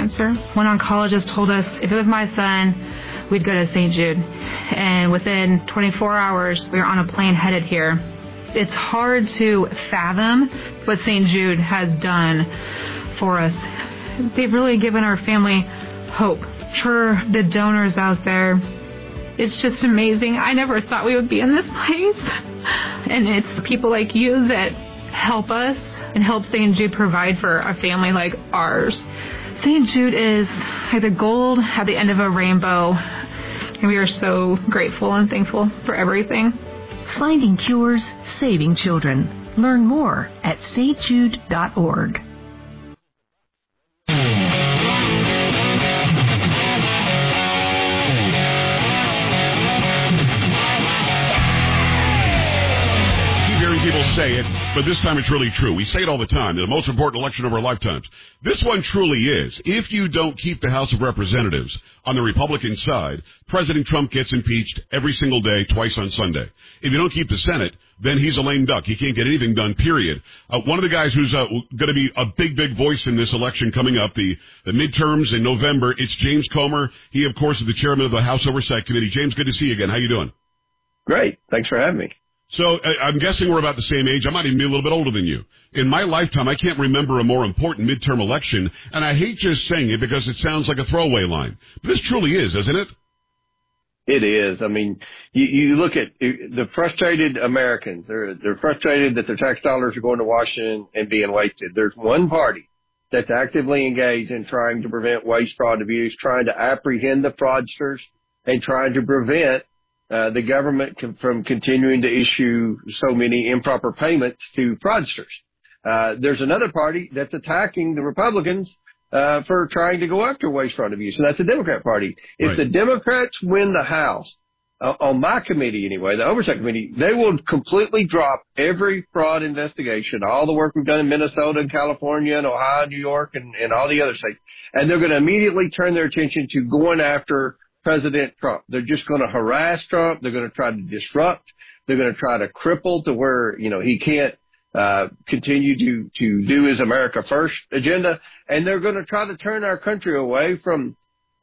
cancer. One oncologist told us if it was my son, we'd go to St. Jude. And within 24 hours, we were on a plane headed here. It's hard to fathom what St. Jude has done for us. They've really given our family hope. For the donors out there, it's just amazing. I never thought we would be in this place. And it's people like you that help us and help St. Jude provide for a family like ours. St. Jude is like the gold at the end of a rainbow. And we are so grateful and thankful for everything. Finding cures, saving children. Learn more at stjude.org. People say it, but this time it's really true. We say it all the time. The most important election of our lifetimes. This one truly is. If you don't keep the House of Representatives on the Republican side, President Trump gets impeached every single day, twice on Sunday. If you don't keep the Senate, then he's a lame duck. He can't get anything done, period. One of the guys who's going to be a big, big voice in this election coming up, the midterms in November, it's James Comer. He, of course, is the chairman of the House Oversight Committee. James, good to see you again. How you doing? Great. Thanks for having me. So I'm guessing we're about the same age. I might even be a little bit older than you. In my lifetime, I can't remember a more important midterm election, and I hate just saying it because it sounds like a throwaway line. But this truly is, isn't it? It is. I mean, you look at the frustrated Americans. They're frustrated that their tax dollars are going to Washington and being wasted. There's one party that's actively engaged in trying to prevent waste, fraud, abuse, trying to apprehend the fraudsters, and trying to prevent the government from continuing to issue so many improper payments to fraudsters. There's another party that's attacking the Republicans for trying to go after waste, fraud, abuse, and that's the Democrat Party. If Right. the Democrats win the House, on my committee anyway, the Oversight Committee, they will completely drop every fraud investigation, all the work we've done in Minnesota and California and Ohio and New York and all the other states, and they're going to immediately turn their attention to going after President Trump. They're just going to harass Trump. They're going to try to disrupt. They're going to try to cripple to where, he can't continue to do his America First agenda. And they're going to try to turn our country away from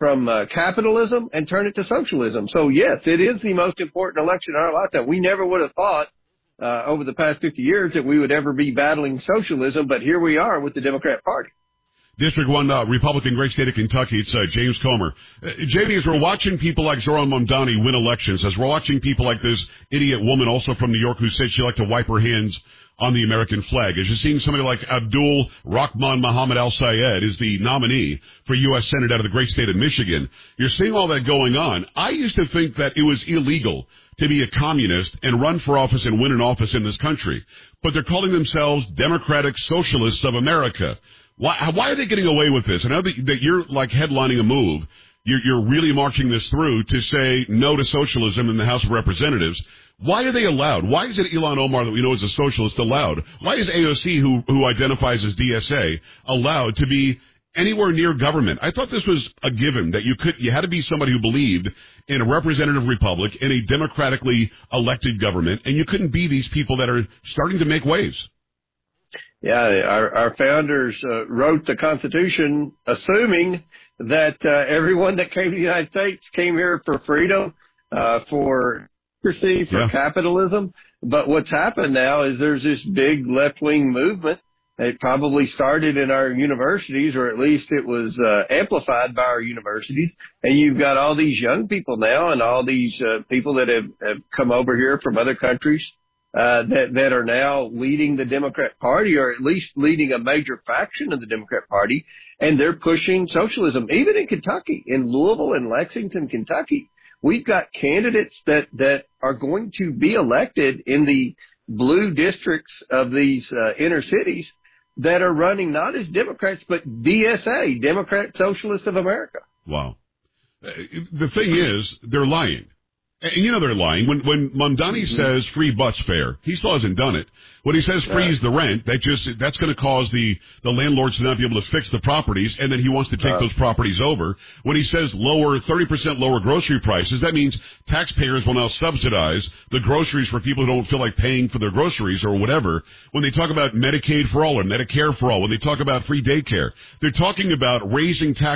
capitalism and turn it to socialism. So, yes, it is the most important election in our lifetime. We never would have thought over the past 50 years that we would ever be battling socialism, but here we are with the Democrat Party. District 1 Republican, great state of Kentucky. It's James Comer. JB, as we're watching people like Zohran Mamdani win elections, as we're watching people like this idiot woman also from New York who said she liked to wipe her hands on the American flag, as you're seeing somebody like Abdul Rahman Muhammad al-Sayed is the nominee for U.S. Senate out of the great state of Michigan, you're seeing all that going on. I used to think that it was illegal to be a communist and run for office and win an office in this country, but they're calling themselves Democratic Socialists of America. Why are they getting away with this? I know that you're like headlining a move. You're really marching this through to say no to socialism in the House of Representatives. Why are they allowed? Why is it Ilhan Omar that we know is a socialist allowed? Why is AOC, who identifies as DSA, allowed to be anywhere near government? I thought this was a given, that you had to be somebody who believed in a representative republic, in a democratically elected government, and you couldn't be these people that are starting to make waves. Yeah, our founders wrote the Constitution assuming that everyone that came to the United States came here for freedom, for democracy, for capitalism. But what's happened now is there's this big left-wing movement. It probably started in our universities, or at least it was amplified by our universities. And you've got all these young people now and all these people that have come over here from other countries that are now leading the Democrat Party, or at least leading a major faction of the Democrat Party, and they're pushing socialism. Even in Kentucky, in Louisville and Lexington, Kentucky, we've got candidates that are going to be elected in the blue districts of these inner cities that are running not as Democrats, but DSA, Democrat Socialists of America. Wow. The thing is, they're lying. And you know they're lying. When Mamdani says free bus fare, he still hasn't done it. When he says freeze the rent, that's going to cause the landlords to not be able to fix the properties, and then he wants to take those properties over. When he says 30% lower grocery prices, that means taxpayers will now subsidize the groceries for people who don't feel like paying for their groceries or whatever. When they talk about Medicaid for all or Medicare for all, when they talk about free daycare, they're talking about raising tax